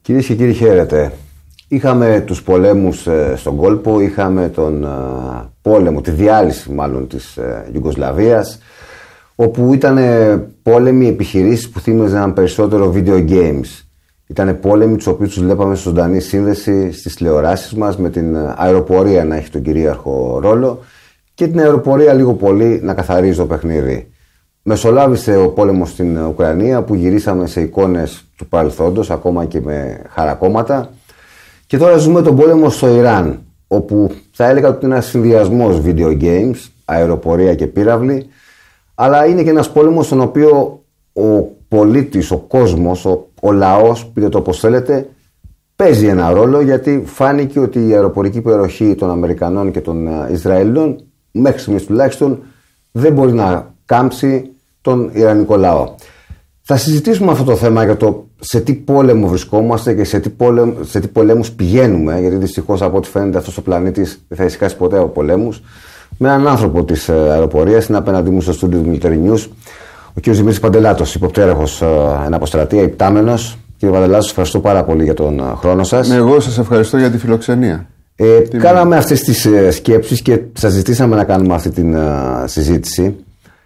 Κυρίες και κύριοι, χαίρετε. Είχαμε τους πολέμους στον κόλπο, είχαμε τον πόλεμο, τη διάλυση μάλλον της Ιουγκοσλαβίας, όπου ήταν πόλεμοι, επιχειρήσεις που θύμιζαν περισσότερο video games. Ήταν πόλεμοι τους οποίους τους βλέπαμε σε ζωντανή σύνδεση στις τηλεοράσεις μας, με την αεροπορία να έχει τον κυρίαρχο ρόλο και την αεροπορία λίγο πολύ να καθαρίζει το παιχνίδι. Μεσολάβησε ο πόλεμος στην Ουκρανία, που γυρίσαμε σε εικόνες του παρελθόντος, ακόμα και με χαρακόμματα. Και τώρα ζούμε τον πόλεμο στο Ιράν, όπου θα έλεγα ότι είναι ένας συνδυασμός video games, αεροπορία και πύραυλοι, αλλά είναι και ένας πόλεμος στον οποίο ο πολίτης, ο κόσμος, ο λαός, πείτε το όπως θέλετε, παίζει ένα ρόλο, γιατί φάνηκε ότι η αεροπορική υπεροχή των Αμερικανών και των Ισραηλινών, μέχρι στιγμής τουλάχιστον, δεν μπορεί να κάμψει τον Ιρανικό λαό. Θα συζητήσουμε αυτό το θέμα για το σε τι πόλεμο βρισκόμαστε και σε τι πολέμους πηγαίνουμε, γιατί δυστυχώς από ό,τι φαίνεται αυτός ο πλανήτης δεν θα ησυχάσει ποτέ από πολέμους, με έναν άνθρωπο της αεροπορίας. Είναι απέναντί μου στο στούντιο του Military News ο κ. Δημήτρης Παντελάτος, υποπτέραχος εν αποστρατεία, υπτάμενος. Κύριε Παντελάτο, σας ευχαριστώ πάρα πολύ για τον χρόνο σας. Εγώ σας ευχαριστώ για τη φιλοξενία. Κάναμε αυτές τις σκέψεις και σας ζητήσαμε να κάνουμε αυτή την συζήτηση.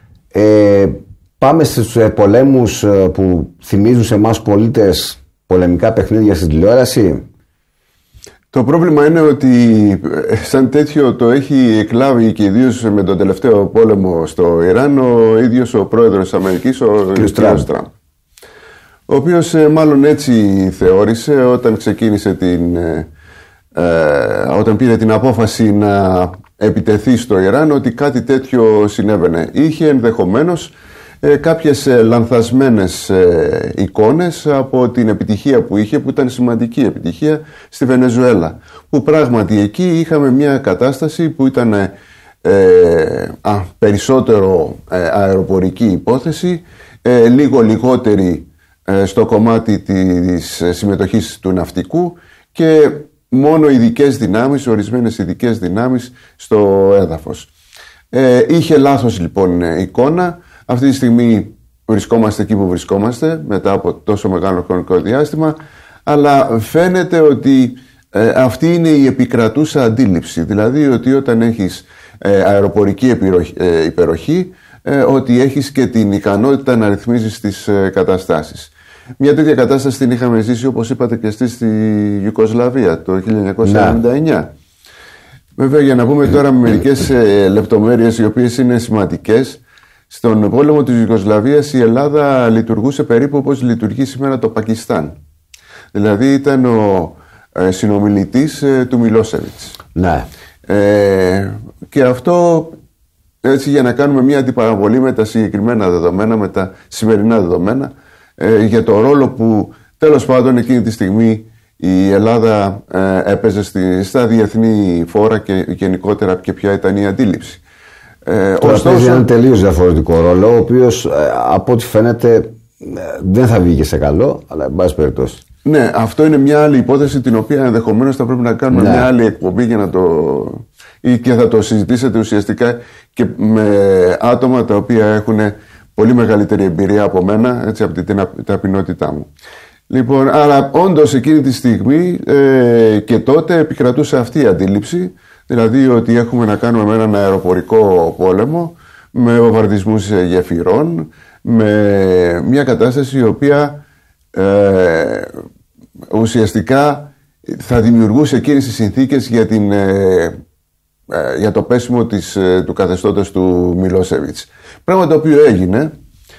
Πάμε στους πολέμους που θυμίζουν σε εμάς πολίτες πολεμικά παιχνίδια στην τηλεόραση. Το πρόβλημα είναι ότι σαν τέτοιο το έχει εκλάβει, και ιδίως με τον τελευταίο πόλεμο στο Ιράν, ο ίδιος ο πρόεδρος της Αμερικής, ο κ. Τραμπ, ο οποίος μάλλον έτσι θεώρησε όταν ξεκίνησε όταν πήρε την απόφαση να επιτεθεί στο Ιράν, ότι κάτι τέτοιο συνέβαινε. Είχε ενδεχομένως κάποιες λανθασμένες εικόνες από την επιτυχία που είχε, που ήταν σημαντική επιτυχία στη Βενεζουέλα, που πράγματι εκεί είχαμε μια κατάσταση που ήταν περισσότερο αεροπορική υπόθεση, λίγο λιγότερη στο κομμάτι της συμμετοχής του ναυτικού και μόνο ειδικές δυνάμεις, ορισμένες ειδικές δυνάμεις στο έδαφος. Είχε λάθος λοιπόν εικόνα. Αυτή τη στιγμή βρισκόμαστε εκεί που βρισκόμαστε μετά από τόσο μεγάλο χρονικό διάστημα, αλλά φαίνεται ότι αυτή είναι η επικρατούσα αντίληψη, δηλαδή ότι όταν έχεις αεροπορική υπεροχή, ότι έχεις και την ικανότητα να ρυθμίζεις τις καταστάσεις. Μια τέτοια κατάσταση την είχαμε ζήσει, όπως είπατε και εσείς, στη Ιουγκοσλαβία το 1999. Βέβαια, για να πούμε τώρα με μερικές λεπτομέρειες οι οποίες είναι σημαντικές, στον πόλεμο της Ιουγκοσλαβίας η Ελλάδα λειτουργούσε περίπου όπως λειτουργεί σήμερα το Πακιστάν. Δηλαδή ήταν ο συνομιλητής του Μιλόσεβιτς. Ναι. Και αυτό, έτσι, για να κάνουμε μια αντιπαραβολή με τα συγκεκριμένα δεδομένα, με τα σημερινά δεδομένα, για το ρόλο που τέλος πάντων εκείνη τη στιγμή η Ελλάδα έπαιζε στα διεθνή φόρα και γενικότερα και ποια ήταν η αντίληψη. Τώρα παίζει έναν τελείως διαφορετικό ρόλο, ο οποίος από ό,τι φαίνεται δεν θα βγει σε καλό, αλλά εν πάση περιπτώσει. Ναι, αυτό είναι μια άλλη υπόθεση, την οποία ενδεχομένως θα πρέπει να κάνουμε μια άλλη εκπομπή για να και θα το συζητήσετε ουσιαστικά και με άτομα τα οποία έχουν πολύ μεγαλύτερη εμπειρία από μένα, έτσι, από την ταπεινότητά μου. Λοιπόν, αλλά όντως εκείνη τη στιγμή και τότε επικρατούσε αυτή η αντίληψη, δηλαδή ότι έχουμε να κάνουμε με έναν αεροπορικό πόλεμο, με βομβαρδισμούς γεφυρών, με μια κατάσταση η οποία ουσιαστικά θα δημιουργούσε εκείνες τις συνθήκες για το πέσιμο του καθεστώτος του Μιλόσεβιτς. Πράγμα το οποίο έγινε,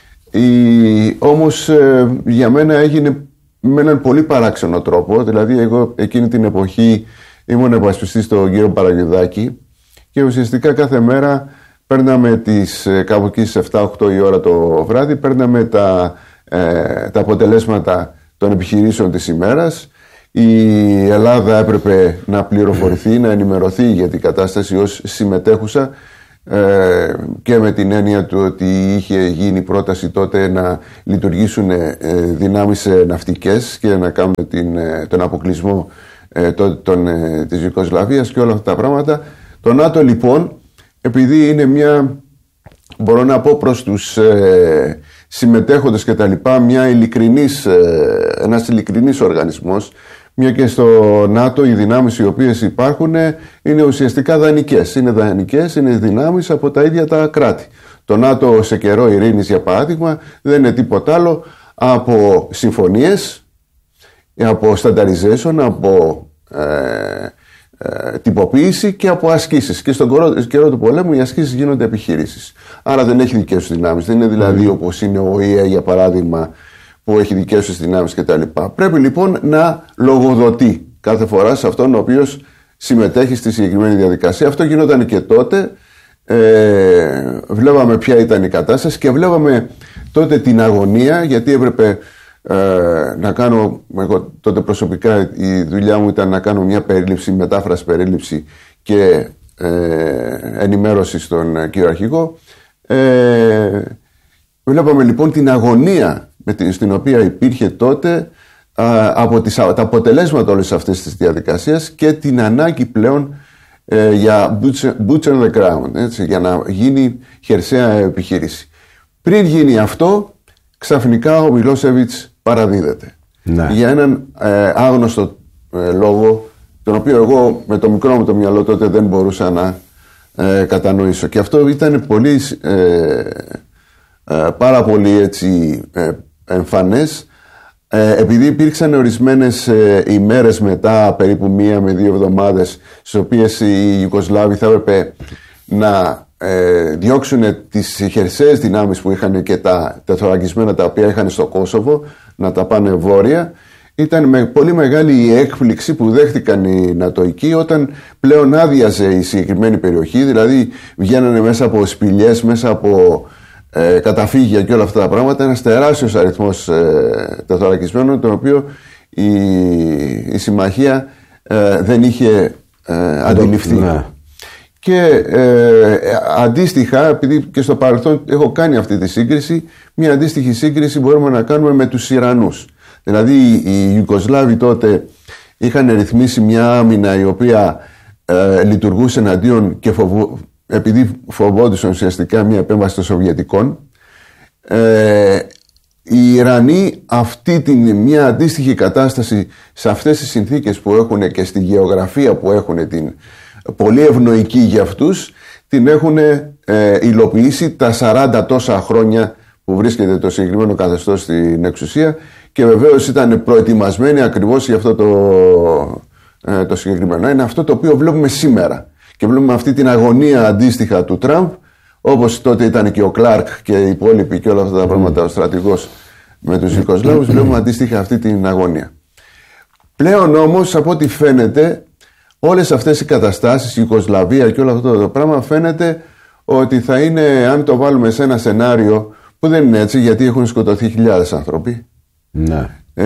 όμως για μένα έγινε με έναν πολύ παράξενο τρόπο. Δηλαδή εγώ εκείνη την εποχή ήμουν επασπιστής στον κύριο Παραγιουδάκη και ουσιαστικά κάθε μέρα παίρναμε κάπου εκεί στις 7-8 η ώρα το βράδυ, παίρναμε τα αποτελέσματα των επιχειρήσεων της ημέρας. Η Ελλάδα έπρεπε να πληροφορηθεί, να ενημερωθεί για την κατάσταση ως συμμετέχουσα, και με την έννοια του ότι είχε γίνει πρόταση τότε να λειτουργήσουν δυνάμεις ναυτικές και να κάνουν τον αποκλεισμό της Ιουγκοσλαβίας και όλα αυτά τα πράγματα. Το ΝΑΤΟ λοιπόν, επειδή είναι μια, μπορώ να πω, προς τους συμμετέχοντες και τα λοιπά, ένας ειλικρινής οργανισμός, μια και στο ΝΑΤΟ οι δυνάμεις οι οποίες υπάρχουν είναι ουσιαστικά δανεικές. Είναι δυνάμεις από τα ίδια τα κράτη. Το ΝΑΤΟ σε καιρό ειρήνης, για παράδειγμα, δεν είναι τίποτα άλλο από συμφωνίες, από standardization, από τυποποίηση και από ασκήσεις. Και στον καιρό του πολέμου οι ασκήσεις γίνονται επιχειρήσεις. Άρα δεν έχει δικές τους δυνάμεις. Δεν είναι δηλαδή όπως είναι ο ΟΗΕ, για παράδειγμα, που έχει δικές τους δυνάμεις κτλ. Πρέπει λοιπόν να λογοδοτεί κάθε φορά σε αυτόν ο οποίος συμμετέχει στη συγκεκριμένη διαδικασία. Αυτό γινόταν και τότε. Βλέπαμε ποια ήταν η κατάσταση και βλέπαμε τότε την αγωνία, γιατί έπρεπε να κάνω, εγώ τότε προσωπικά η δουλειά μου ήταν να κάνω μια περίληψη, μετάφραση περίληψη και ενημέρωση στον κύριο Αρχηγό. Βλέπαμε λοιπόν την αγωνία στην οποία υπήρχε τότε από τα αποτελέσματα όλης αυτής της διαδικασίας και την ανάγκη πλέον για boots on the ground, έτσι, για να γίνει χερσαία επιχείρηση. Πριν γίνει αυτό, ξαφνικά ο Μιλόσεβιτς παραδίδεται. Ναι. Για έναν άγνωστο λόγο, τον οποίο εγώ με το μικρό μου το μυαλό τότε δεν μπορούσα να κατανοήσω. Και αυτό ήταν πάρα πολύ έτσι, εμφανές, επειδή υπήρξαν ορισμένες ημέρες μετά, περίπου 1 με 2 εβδομάδες, στις οποίες οι Ιουγκοσλάβοι θα έπρεπε να διώξουν τις χερσαίες δυνάμεις που είχαν και τα τεθωρακισμένα τα οποία είχαν στο Κόσοβο, να τα πάνε βόρεια. Ήταν πολύ μεγάλη η έκπληξη που δέχτηκαν οι Νατοικοί όταν πλέον άδειαζε η συγκεκριμένη περιοχή, δηλαδή βγαίνανε μέσα από σπηλιές, μέσα από καταφύγια και όλα αυτά τα πράγματα, ένας τεράστιος αριθμός τεθωρακισμένων, τον οποίο η συμμαχία δεν είχε αντιληφθεί. Ναι. Και αντίστοιχα, επειδή και στο παρελθόν έχω κάνει αυτή τη σύγκριση, μια αντίστοιχη σύγκριση μπορούμε να κάνουμε με τους Ιρανούς. Δηλαδή οι Ιουγκοσλάβοι τότε είχαν ρυθμίσει μια άμυνα η οποία λειτουργούσε εναντίον και επειδή φοβόντουσαν ουσιαστικά μια επέμβαση των Σοβιετικών. Οι Ιρανοί μια αντίστοιχη κατάσταση σε αυτές τις συνθήκες που έχουν και στη γεωγραφία που έχουν την πολύ ευνοϊκή για αυτούς, την έχουν υλοποιήσει τα 40 τόσα χρόνια που βρίσκεται το συγκεκριμένο καθεστώς στην εξουσία και βεβαίως ήταν προετοιμασμένοι ακριβώς για αυτό το συγκεκριμένο. Είναι αυτό το οποίο βλέπουμε σήμερα και βλέπουμε αυτή την αγωνία αντίστοιχα του Τραμπ, όπως τότε ήταν και ο Κλάρκ και οι υπόλοιποι και όλα αυτά τα πράγματα, ο στρατηγός με τους Ιουγκοσλάβους, βλέπουμε αντίστοιχα αυτή την αγωνία. Πλέον όμως, από ό,τι φαίνεται, όλες αυτές οι καταστάσεις, η Ιουγκοσλαβία και όλο αυτό το πράγμα, φαίνεται ότι θα είναι, αν το βάλουμε σε ένα σενάριο που δεν είναι έτσι, γιατί έχουν σκοτωθεί χιλιάδες άνθρωποι. Ναι.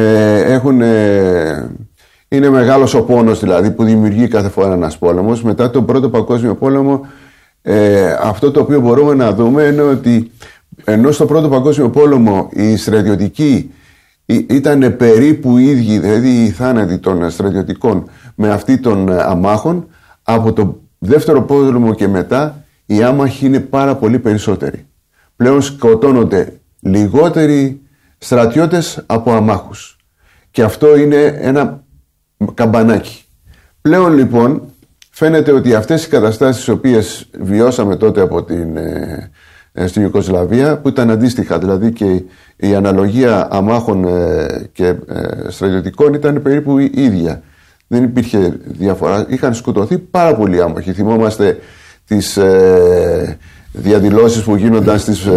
Είναι μεγάλος ο πόνος δηλαδή που δημιουργεί κάθε φορά ένας πόλεμος. Μετά τον Πρώτο Παγκόσμιο Πόλεμο, αυτό το οποίο μπορούμε να δούμε είναι ότι ενώ στο Πρώτο Παγκόσμιο Πόλεμο οι στρατιωτικοί ήταν περίπου ίδιοι, δηλαδή οι θάνατοι των στρατιωτικών με αυτοί των αμάχων, από το Δεύτερο Πόλεμο και μετά οι άμαχοι είναι πάρα πολύ περισσότεροι. Πλέον σκοτώνονται λιγότεροι στρατιώτες από αμάχους. Και αυτό είναι ένα καμπανάκι. Πλέον λοιπόν φαίνεται ότι αυτές οι καταστάσεις τις οποίες βιώσαμε τότε στην Ιουγκοσλαβία, που ήταν αντίστοιχα, δηλαδή και η αναλογία αμάχων και στρατιωτικών ήταν περίπου ίδια. Δεν υπήρχε διαφορά. Είχαν σκοτωθεί πάρα πολλοί άμαχοι. Θυμόμαστε τις διαδηλώσεις που γίνονταν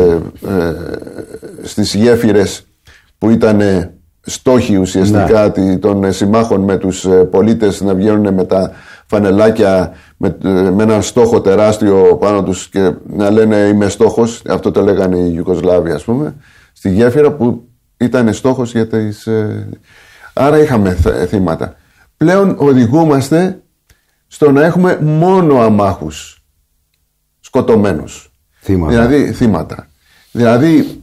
στις γέφυρες που ήταν στόχοι ουσιαστικά των συμμάχων με τους πολίτες να βγαίνουν με τα φανελάκια με έναν στόχο τεράστιο πάνω τους και να λένε είμαι στόχος. Αυτό το λέγανε οι Ιουγκοσλάβοι, ας πούμε, στη γέφυρα που ήταν στόχος για τις... Άρα είχαμε θύματα. Πλέον οδηγούμαστε στο να έχουμε μόνο αμάχους σκοτωμένους. Θύματα. Δηλαδή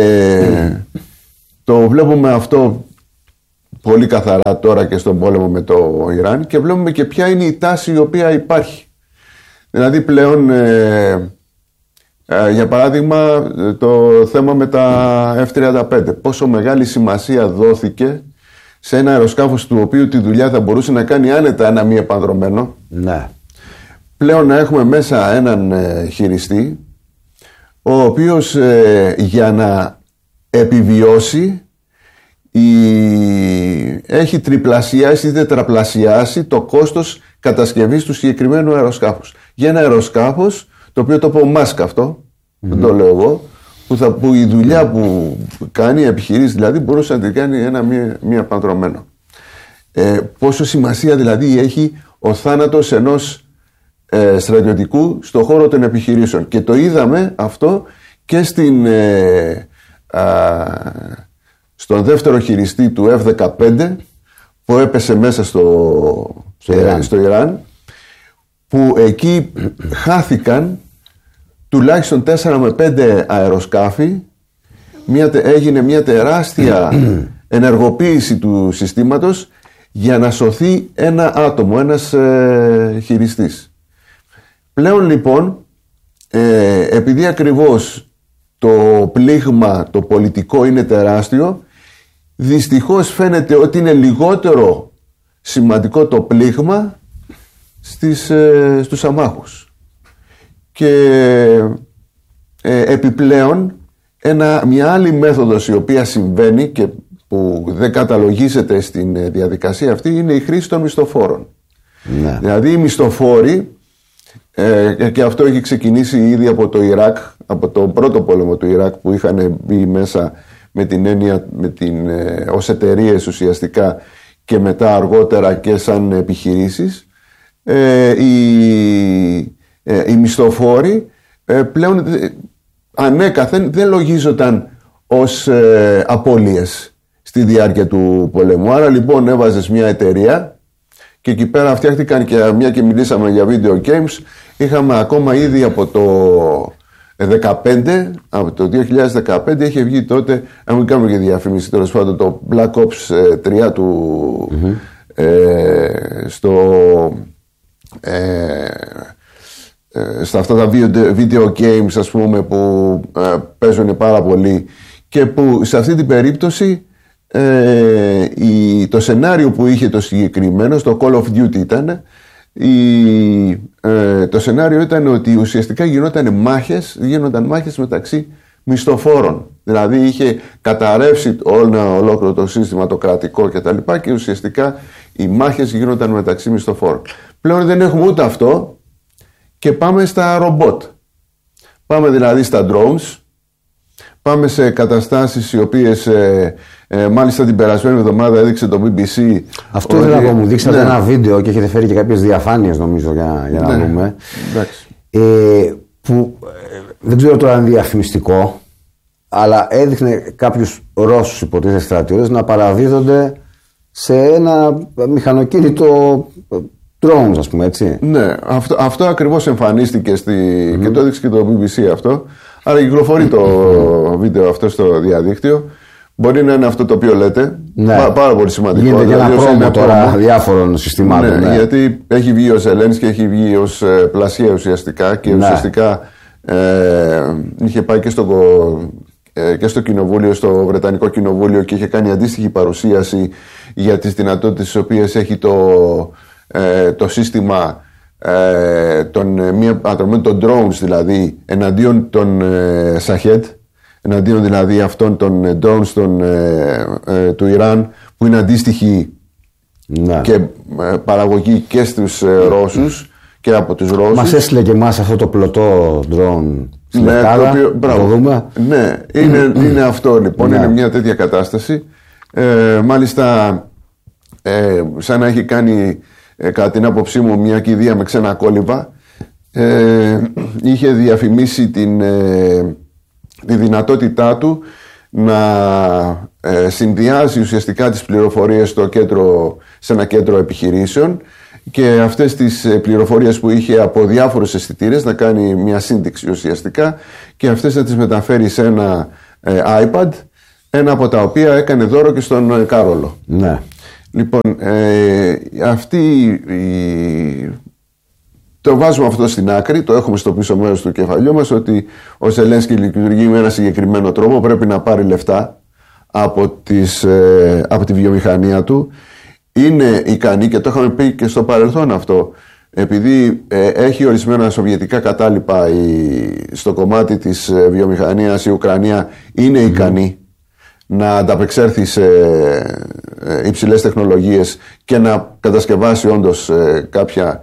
το βλέπουμε αυτό πολύ καθαρά τώρα και στον πόλεμο με το Ιράν και βλέπουμε και ποια είναι η τάση η οποία υπάρχει. Δηλαδή πλέον Για παράδειγμα, το θέμα με τα F-35. Πόσο μεγάλη σημασία δόθηκε σε ένα αεροσκάφος του οποίου τη δουλειά θα μπορούσε να κάνει άνετα ένα μη επανδρωμένο. Ναι. Πλέον να έχουμε μέσα έναν χειριστή, ο οποίος για να επιβιώσει έχει τριπλασιάσει ή τετραπλασιάσει το κόστος κατασκευής του συγκεκριμένου αεροσκάφους. Για ένα αεροσκάφος, το οποίο το πω Μάσκ αυτό, δεν το λέω εγώ, που η δουλειά που κάνει, η επιχειρήση δηλαδή, μπορούσε να την κάνει ένα μη επανδρωμένο. Πόσο σημασία δηλαδή έχει ο θάνατος ενός στρατιωτικού στον χώρο των επιχειρήσεων. Και το είδαμε αυτό και στον δεύτερο χειριστή του F-15 που έπεσε μέσα στο Ιράν, που εκεί χάθηκαν τουλάχιστον 4 με 5 αεροσκάφη, έγινε μια τεράστια ενεργοποίηση του συστήματος για να σωθεί ένα άτομο, ένας χειριστής. Πλέον λοιπόν, επειδή ακριβώς το πλήγμα το πολιτικό είναι τεράστιο, δυστυχώς φαίνεται ότι είναι λιγότερο σημαντικό το πλήγμα στους αμάχους. Και επιπλέον μια άλλη μέθοδος η οποία συμβαίνει και που δεν καταλογίζεται στην διαδικασία αυτή είναι η χρήση των μισθοφόρων. Ναι. Δηλαδή οι μισθοφόροι, και αυτό έχει ξεκινήσει ήδη από το Ιράκ, από τον πρώτο πόλεμο του Ιράκ που είχαν μπει μέσα με την έννοια ως εταιρείες ουσιαστικά και μετά αργότερα και σαν επιχειρήσεις, οι μισθοφόροι πλέον ανέκαθεν δεν λογίζονταν ως απώλειες στη διάρκεια του πολέμου. Άρα λοιπόν έβαζες μια εταιρεία και εκεί πέρα φτιάχτηκαν, και μια και μιλήσαμε για video games, είχαμε ακόμα ήδη από το 2015, από το 2015 είχε βγει τότε, να μην κάνουμε και διαφήμιση, τέλος πάντων, το Black Ops 3 του στα αυτά τα video games, ας πούμε, που παίζουν πάρα πολύ, και που σε αυτή την περίπτωση το σενάριο που είχε το συγκεκριμένο στο Call of Duty ήταν το σενάριο ήταν ότι ουσιαστικά γίνονταν μάχες μεταξύ μισθοφόρων. Δηλαδή είχε καταρρεύσει ολόκληρο το σύστημα το κρατικό κτλ. Και ουσιαστικά οι μάχες γίνονταν μεταξύ μισθοφόρων. Πλέον δεν έχουμε ούτε αυτό και πάμε στα ρομπότ. Πάμε δηλαδή στα drones. Πάμε σε καταστάσεις οι οποίες μάλιστα την περασμένη εβδομάδα έδειξε το BBC. Αυτό ήθελα να μου δείξατε ένα βίντεο και έχετε φέρει και κάποιες διαφάνειες νομίζω για να δούμε. Που δεν ξέρω τώρα αν είναι διαφημιστικό, αλλά έδειχνε κάποιους Ρώσους υποτίθεται στρατιώτες να παραδίδονται σε ένα μηχανοκίνητο drones, ας πούμε, έτσι. Ναι, αυτό ακριβώς εμφανίστηκε και το έδειξε και το BBC αυτό. Άρα κυκλοφορεί το βίντεο αυτό στο διαδίκτυο. Μπορεί να είναι αυτό το οποίο λέτε. Ναι. Πάρα πολύ σημαντικό. Γίνεται και ένα πρόμο τώρα διάφορων συστημάτων. Ναι, γιατί έχει βγει ως Ζελένσκι και έχει βγει ως Πλασιέ ουσιαστικά. Και ουσιαστικά είχε πάει και στο κοινοβούλιο, στο Βρετανικό Κοινοβούλιο, και είχε κάνει αντίστοιχη παρουσίαση για τις δυνατότητες τις οποίες έχει το σύστημα των drones, δηλαδή εναντίον των Shahed, εναντίον δηλαδή αυτών των drones του Ιράν, που είναι αντίστοιχη και παραγωγή και στους Ρώσους και από τους Ρώσους. Μας έστειλε και εμάς αυτό το πλωτό drone στην Λευκάδα, να το δούμε. Ναι, είναι αυτό λοιπόν, είναι μια τέτοια κατάσταση. Μάλιστα σαν να έχει κάνει, κατά την άποψή μου, μια κηδεία με ξένα κόλληβα. Είχε διαφημίσει τη δυνατότητά του να συνδυάζει ουσιαστικά τις πληροφορίες σε ένα κέντρο επιχειρήσεων, και αυτές τις πληροφορίες που είχε από διάφορους αισθητήρες να κάνει μια σύνδεξη ουσιαστικά, και αυτές να τις μεταφέρει σε ένα iPad, ένα από τα οποία έκανε δώρο και στον Κάρολο. Ναι. Λοιπόν, το βάζουμε αυτό στην άκρη, το έχουμε στο πίσω μέρος του κεφαλιού μας, ότι ο Ζελένσκι λειτουργεί με ένα συγκεκριμένο τρόπο, πρέπει να πάρει λεφτά από τη βιομηχανία του. Είναι ικανή, και το είχαμε πει και στο παρελθόν αυτό, επειδή έχει ορισμένα σοβιετικά κατάλοιπα στο κομμάτι της βιομηχανίας, η Ουκρανία είναι ικανή να ανταπεξέλθει σε υψηλές τεχνολογίες και να κατασκευάσει όντως κάποια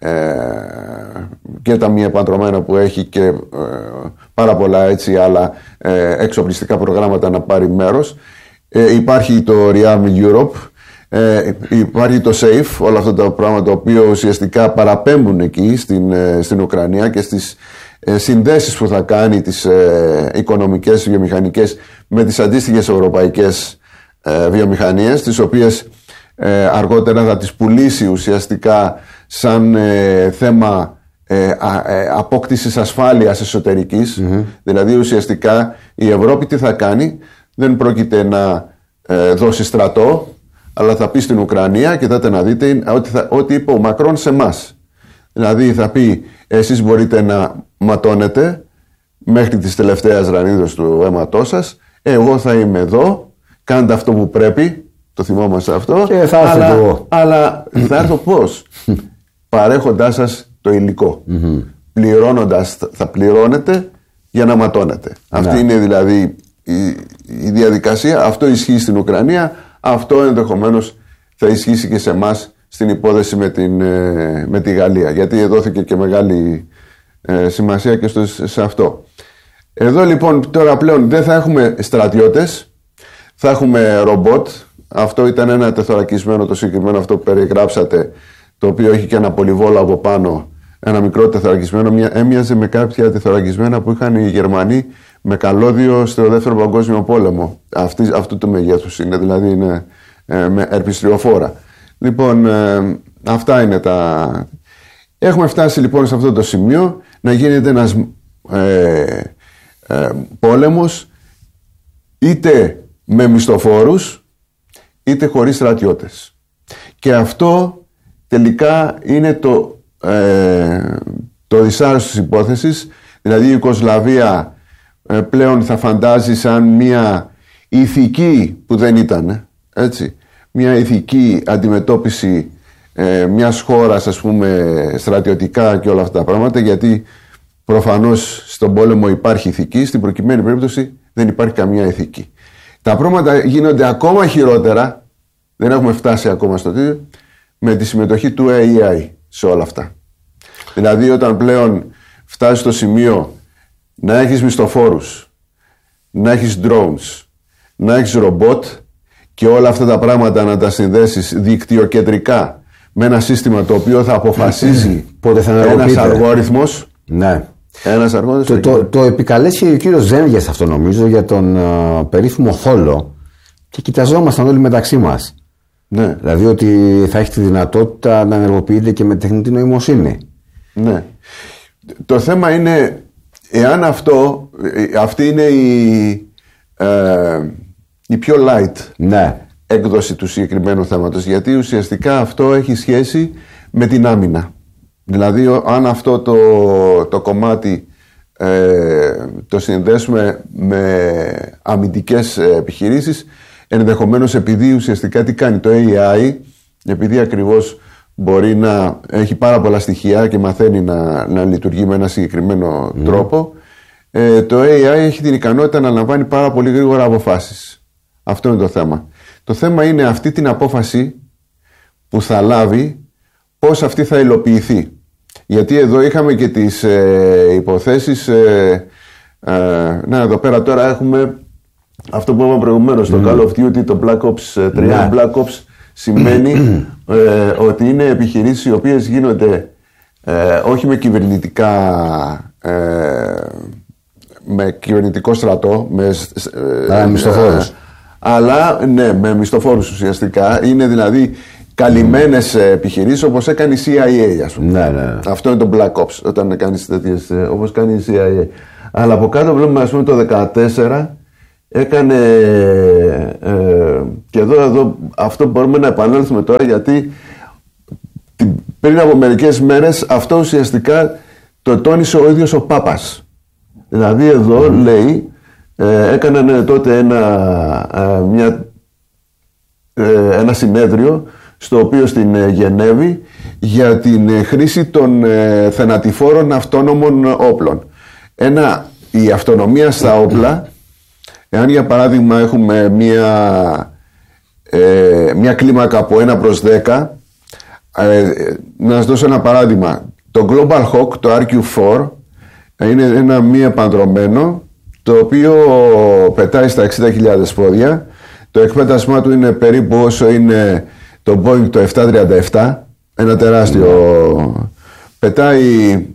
και τα μη επαντρωμένα που έχει και πάρα πολλά έτσι άλλα εξοπλιστικά προγράμματα να πάρει μέρος. Υπάρχει το Rearm Europe, υπάρχει το SAFE, όλα αυτά τα πράγματα τα οποία ουσιαστικά παραπέμπουν εκεί στην Ουκρανία και στις συνδέσεις που θα κάνει τις οικονομικές, βιομηχανικές με τις αντίστοιχες ευρωπαϊκές βιομηχανίες, τις οποίες αργότερα θα τις πουλήσει ουσιαστικά σαν θέμα απόκτησης ασφάλειας εσωτερικής. Δηλαδή ουσιαστικά η Ευρώπη τι θα κάνει? Δεν πρόκειται να δώσει στρατό, αλλά θα πει στην Ουκρανία, κοιτάτε να δείτε ό,τι είπε ο Μακρόν σε εμάς. Δηλαδή θα πει, εσείς μπορείτε να ματώνετε μέχρι τις τελευταίες ρανίδες του αίματός σας, εγώ θα είμαι εδώ, κάντε αυτό που πρέπει, το θυμόμαστε αυτό, και θα έρθω εγώ. Αλλά θα έρθω πώς? Παρέχοντάς σας το υλικό. Πληρώνοντας, θα πληρώνετε για να ματώνετε. Αυτή είναι δηλαδή η διαδικασία. Αυτό ισχύει στην Ουκρανία, αυτό ενδεχομένως θα ισχύσει και σε εμάς στην υπόθεση με τη Γαλλία, γιατί δόθηκε και μεγάλη σημασία και σε αυτό. Εδώ λοιπόν τώρα πλέον δεν θα έχουμε στρατιώτες, θα έχουμε ρομπότ. Αυτό ήταν ένα τεθωρακισμένο, το συγκεκριμένο αυτό που περιγράψατε, το οποίο έχει και ένα πολυβόλο από πάνω, ένα μικρό τεθωρακισμένο, έμοιαζε με κάποια τεθωρακισμένα που είχαν οι Γερμανοί με καλώδιο στο Δεύτερο Παγκόσμιο Πόλεμο. Αυτού του μεγέθους είναι, δηλαδή είναι με ερπιστριοφόρα. Λοιπόν, αυτά είναι τα... Έχουμε φτάσει λοιπόν σε αυτό το σημείο να γίνεται ένας πόλεμος είτε με μισθοφόρους είτε χωρίς στρατιώτες. Και αυτό τελικά είναι το δυσάρεστο της υπόθεσης. Δηλαδή η Ιουγκοσλαβία πλέον θα φαντάζει σαν μια ηθική που δεν ήταν, έτσι, μια ηθική αντιμετώπιση μιας χώρας, ας πούμε, στρατιωτικά και όλα αυτά τα πράγματα, γιατί προφανώς στον πόλεμο υπάρχει ηθική, στην προκειμένη περίπτωση δεν υπάρχει καμία ηθική. Τα πράγματα γίνονται ακόμα χειρότερα, δεν έχουμε φτάσει ακόμα στο τέτοιο, με τη συμμετοχή του AI σε όλα αυτά. Δηλαδή όταν πλέον φτάσει στο σημείο να έχεις μισθοφόρους, να έχεις drones, να έχεις ρομπότ και όλα αυτά τα πράγματα να τα συνδέσεις δικτυοκεντρικά με ένα σύστημα το οποίο θα αποφασίζει ένας αλγόριθμος. Ναι. Ένας αλγόριθμος. Το επικαλέσει ο κύριος Ζένγες αυτό, νομίζω, για τον περίφημο Θόλο, και κοιταζόμασταν όλοι μεταξύ μας. Ναι. Δηλαδή ότι θα έχει τη δυνατότητα να ενεργοποιείται και με τεχνητή νοημοσύνη. Ναι. Το θέμα είναι εάν αυτή είναι η πιο light, ναι, έκδοση του συγκεκριμένου θέματος, γιατί ουσιαστικά αυτό έχει σχέση με την άμυνα. Δηλαδή αν αυτό το κομμάτι το συνδέσουμε με αμυντικές επιχειρήσεις, ενδεχομένως, επειδή ουσιαστικά τι κάνει το AI, επειδή ακριβώς μπορεί να έχει πάρα πολλά στοιχεία και μαθαίνει να λειτουργεί με ένα συγκεκριμένο τρόπο, το AI έχει την ικανότητα να λαμβάνει πάρα πολύ γρήγορα αποφάσεις. Αυτό είναι το θέμα. Το θέμα είναι αυτή την απόφαση που θα λάβει, πώς αυτή θα υλοποιηθεί. Γιατί εδώ είχαμε και τις υποθέσεις, να, εδώ πέρα τώρα έχουμε αυτό που είπαμε προηγουμένως, το Call of Duty, το Black Ops 3. Black Ops σημαίνει ότι είναι επιχειρήσεις οι οποίες γίνονται όχι με κυβερνητικά, με κυβερνητικό στρατό, με μισθοφόρους, αλλά ναι, με μισθοφόρους ουσιαστικά. Είναι δηλαδή καλυμμένες επιχειρήσεις, όπως έκανε η CIA, ας πούμε. Ναι. Αυτό είναι το Black Ops, όταν κάνεις τέτοιες, όπως κάνει η CIA. Αλλά από κάτω βλέπουμε, ας πούμε, το 2014 έκανε και εδώ αυτό μπορούμε να επανέλθουμε τώρα, γιατί την πριν από μερικές μέρες αυτό ουσιαστικά το τόνισε ο ίδιος ο Πάπας. Δηλαδή εδώ λέει, έκαναν τότε ένα συνέδριο στο οποίο στην Γενέβη για την χρήση των θανατηφόρων αυτόνομων όπλων. Η αυτονομία στα όπλα, εάν για παράδειγμα έχουμε μια κλίμακα από 1/10, να σας δώσω ένα παράδειγμα. Το Global Hawk, το RQ-4, είναι ένα μη επανδρωμένο, το οποίο πετάει στα 60.000 πόδια. Το εκπέτασμά του είναι περίπου όσο είναι το Boeing το 737, ένα τεράστιο. Πετάει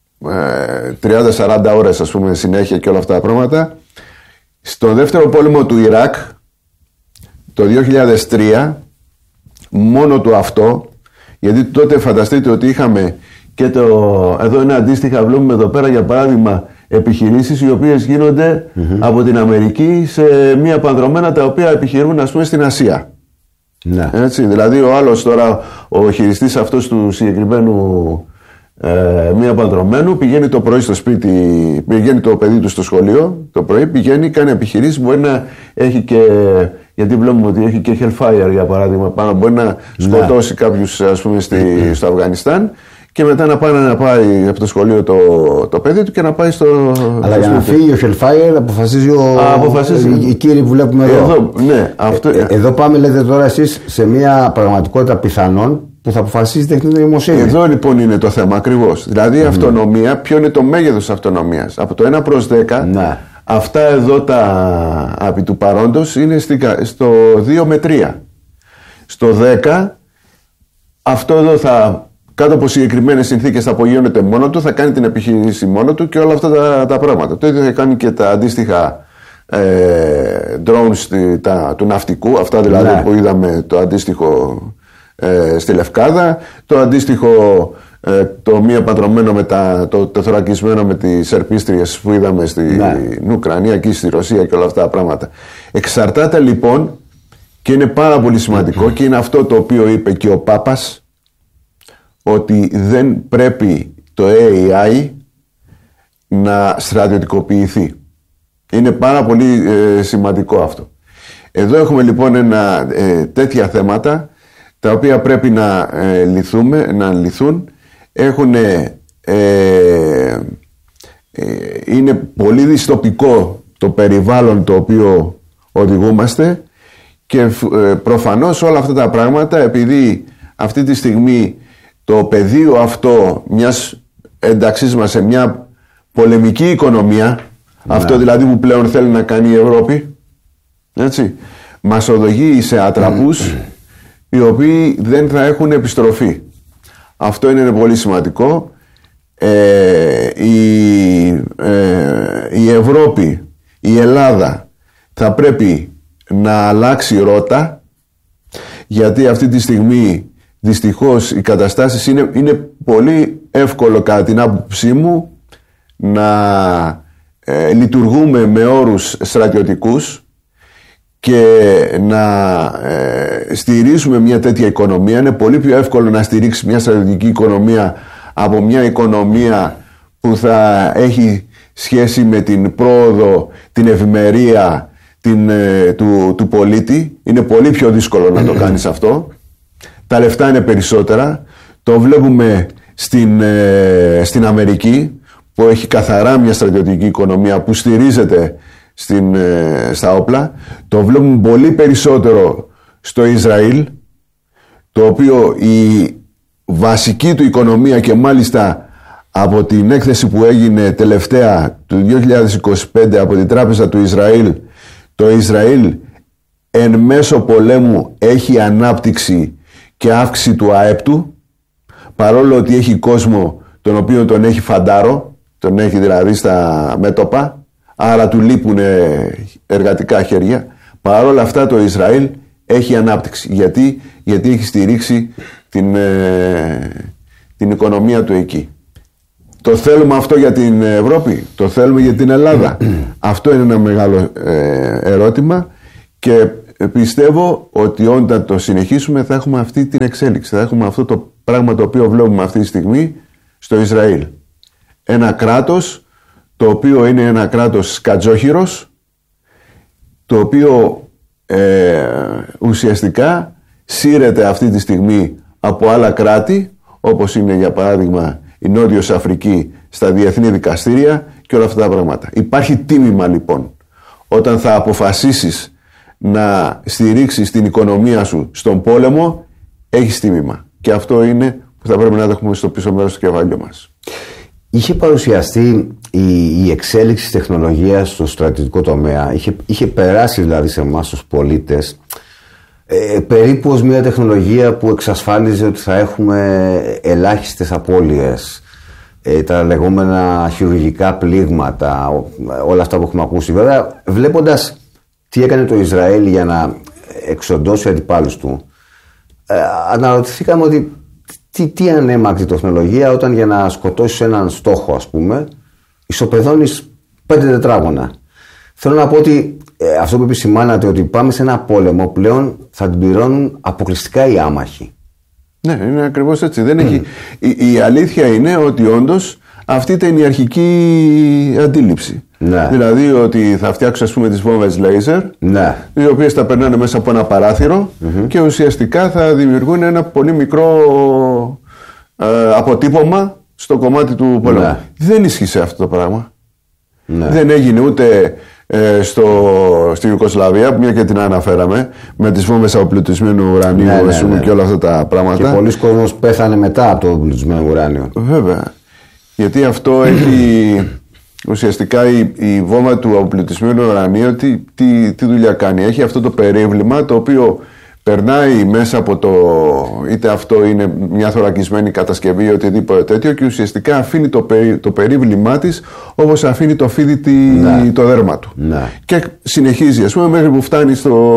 30-40 ώρες, ας πούμε, συνέχεια και όλα αυτά τα πράγματα. Στο δεύτερο πόλεμο του Ιράκ, το 2003, μόνο του αυτό, γιατί τότε φανταστείτε ότι είχαμε και εδώ είναι αντίστοιχα, βλέπουμε εδώ πέρα για παράδειγμα επιχειρήσεις οι οποίες γίνονται από την Αμερική σε μία επανδρομένα τα οποία επιχειρούν, ας πούμε, στην Ασία. Ναι. Έτσι, δηλαδή ο άλλος τώρα, ο χειριστής αυτός του συγκεκριμένου μία επανδρομένου, πηγαίνει το πρωί στο σπίτι, πηγαίνει το παιδί του στο σχολείο, το πρωί πηγαίνει, κάνει επιχειρήσεις, μπορεί να έχει και, γιατί βλέπουμε ότι έχει και Hellfire για παράδειγμα πάνω, μπορεί να σκοτώσει κάποιους, ας πούμε, στο Αφγανιστάν, και μετά να πάει από το σχολείο το παιδί του και να πάει στο. Αλλά για να φύγει ο Hellfire αποφασίζει οι κύριοι που βλέπουμε εδώ. Ναι, εδώ πάμε, λέτε τώρα εσείς, σε μια πραγματικότητα πιθανών που θα αποφασίσει η τεχνητή νοημοσύνη. Εδώ λοιπόν είναι το θέμα ακριβώς. Δηλαδή η αυτονομία, ποιο είναι το μέγεθος της αυτονομίας. Από το 1/10, ναι. Αυτά εδώ τα επί του παρόντος είναι στο 2/3. Στο 10, αυτό εδώ κάτω από συγκεκριμένες συνθήκες θα απογειώνεται μόνο του, θα κάνει την επιχείρηση μόνο του και όλα αυτά τα πράγματα. Το ίδιο θα κάνει και τα αντίστοιχα drones του ναυτικού, αυτά δηλαδή, ναι, που είδαμε, το αντίστοιχο στη Λευκάδα, το αντίστοιχο το μη επανδρωμένο με το θωρακισμένο με τις ερπίστριες που είδαμε στην Ουκρανία και στη Ρωσία και όλα αυτά τα πράγματα. Εξαρτάται λοιπόν, και είναι πάρα πολύ σημαντικό, και είναι αυτό το οποίο είπε και ο Πάπας, ότι δεν πρέπει το AI να στρατιωτικοποιηθεί. Είναι πάρα πολύ σημαντικό αυτό. Εδώ έχουμε λοιπόν τέτοια θέματα τα οποία πρέπει να λυθούν. Είναι πολύ δυστοπικό το περιβάλλον το οποίο οδηγούμαστε και προφανώς όλα αυτά τα πράγματα, επειδή αυτή τη στιγμή το πεδίο αυτό μιας ένταξής μας σε μια πολεμική οικονομία, αυτό δηλαδή που πλέον θέλει να κάνει η Ευρώπη, έτσι, μας οδηγεί σε ατραπούς οι οποίοι δεν θα έχουν επιστροφή. Αυτό είναι πολύ σημαντικό. Η Ευρώπη, η Ελλάδα θα πρέπει να αλλάξει ρότα, γιατί αυτή τη στιγμή δυστυχώς οι καταστάσεις είναι πολύ εύκολο, κατά την άποψή μου, να λειτουργούμε με όρους στρατιωτικούς και να στηρίζουμε μια τέτοια οικονομία. Είναι πολύ πιο εύκολο να στηρίξει μια στρατιωτική οικονομία από μια οικονομία που θα έχει σχέση με την πρόοδο, την ευημερία του πολίτη. Είναι πολύ πιο δύσκολο να το κάνεις αυτό. Τα λεφτά είναι περισσότερα. Το βλέπουμε στην Αμερική, που έχει καθαρά μια στρατιωτική οικονομία που στηρίζεται στα όπλα. Το βλέπουμε πολύ περισσότερο στο Ισραήλ, το οποίο η βασική του οικονομία, και μάλιστα από την έκθεση που έγινε τελευταία του 2025 από την Τράπεζα του Ισραήλ, το Ισραήλ εν μέσω πολέμου έχει ανάπτυξη και αύξηση του ΑΕΠ του, παρόλο ότι έχει κόσμο τον οποίο τον έχει φαντάρο, τον έχει δηλαδή στα μέτωπα, άρα του λείπουν εργατικά χέρια. Παρόλα αυτά το Ισραήλ έχει ανάπτυξη. Γιατί έχει στηρίξει την οικονομία του εκεί. Το θέλουμε αυτό για την Ευρώπη, το θέλουμε για την Ελλάδα. Αυτό είναι ένα μεγάλο ερώτημα, και πιστεύω ότι όταν το συνεχίσουμε θα έχουμε αυτή την εξέλιξη, θα έχουμε αυτό το πράγμα το οποίο βλέπουμε αυτή τη στιγμή στο Ισραήλ. Ένα κράτος το οποίο είναι ένα κράτος σκατζόχυρος, το οποίο ουσιαστικά σύρεται αυτή τη στιγμή από άλλα κράτη, όπως είναι για παράδειγμα η Νότιος Αφρική στα διεθνή δικαστήρια και όλα αυτά τα πράγματα. Υπάρχει τίμημα λοιπόν όταν θα αποφασίσεις να στηρίξεις την οικονομία σου στον πόλεμο, έχεις τίμημα. Και αυτό είναι που θα πρέπει να έχουμε στο πίσω μέρος του κεφαλιού μας. Είχε παρουσιαστεί η εξέλιξη της τεχνολογίας στο στρατιωτικό τομέα, είχε περάσει δηλαδή σε εμάς τους πολίτες περίπου ως μια τεχνολογία που εξασφάλιζε ότι θα έχουμε ελάχιστες απώλειες, τα λεγόμενα χειρουργικά πλήγματα, όλα αυτά που έχουμε ακούσει. Βέβαια, βλέποντας τι έκανε το Ισραήλ για να εξοντώσει αντιπάλους του, αναρωτηθήκαμε ότι τι ανέμακτη τεχνολογία όταν για να σκοτώσεις έναν στόχο, ας πούμε, ισοπεδώνεις 5 τετράγωνα. Θέλω να πω ότι αυτό που επισημάνατε, ότι πάμε σε ένα πόλεμο πλέον θα την πληρώνουν αποκλειστικά οι άμαχοι. Ναι, είναι ακριβώς έτσι. Δεν έχει... η αλήθεια είναι ότι όντως αυτή ήταν η αρχική αντίληψη. Ναι. Δηλαδή ότι θα φτιάξουν, ας πούμε, τις βόμβες λέιζερ, ναι, οι οποίες θα περνάνε μέσα από ένα παράθυρο και ουσιαστικά θα δημιουργούν ένα πολύ μικρό αποτύπωμα στο κομμάτι του πολέμου. Ναι. Δεν ίσχυσε αυτό το πράγμα. Ναι. Δεν έγινε ούτε στη Ιουγκοσλαβία, μια και την αναφέραμε, με τις βόμβες αποπλουτισμένου ουρανίου και όλα αυτά τα πράγματα. Και πολλοί κόσμος πέθανε μετά από το αποπλουτισμένο ουράνιο. Βέβαια. Γιατί αυτό έχει ουσιαστικά η βόμβα του αποπλουτισμένου ουρανίου τι δουλειά κάνει. Έχει αυτό το περίβλημα το οποίο περνάει μέσα από είτε αυτό είναι μια θωρακισμένη κατασκευή ή οτιδήποτε τέτοιο, και ουσιαστικά αφήνει το περίβλημά της όπως αφήνει το φίδι το δέρμα του. Ναι. Και συνεχίζει, ας πούμε, μέχρι που φτάνει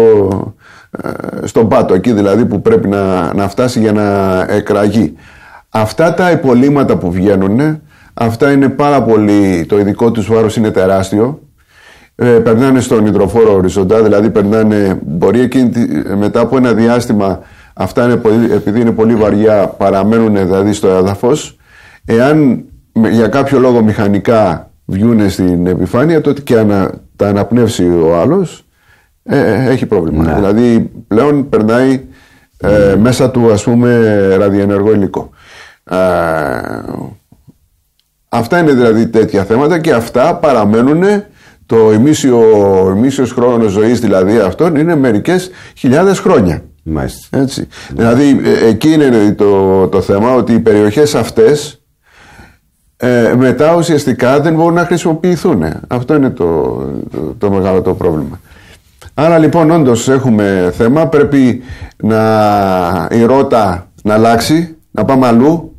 στον πάτο, εκεί δηλαδή που πρέπει να φτάσει για να εκραγεί. Αυτά τα υπολείμματα που βγαίνουν, αυτά είναι πάρα πολύ, το ειδικό τους βάρος είναι τεράστιο. Περνάνε στον υδροφόρο οριζοντά, δηλαδή μπορεί μετά από ένα διάστημα, αυτά είναι επειδή είναι πολύ βαριά, παραμένουν δηλαδή στο έδαφος. Εάν για κάποιο λόγο μηχανικά βγουν στην επιφάνεια, τότε και τα αναπνεύσει ο άλλος, έχει πρόβλημα. Ναι. Δηλαδή πλέον περνάει μέσα του, ας πούμε, ραδιενεργό υλικό. Αυτά είναι δηλαδή τέτοια θέματα, και αυτά παραμένουν. Το ημίσιος χρόνος ζωής δηλαδή αυτών είναι μερικές χιλιάδες χρόνια. Μάλιστα. Έτσι. Δηλαδή εκεί είναι το θέμα, ότι οι περιοχές αυτές μετά ουσιαστικά δεν μπορούν να χρησιμοποιηθούν. Αυτό είναι το μεγάλο το πρόβλημα. Άρα λοιπόν όντως έχουμε θέμα, πρέπει η ρότα να αλλάξει, να πάμε αλλού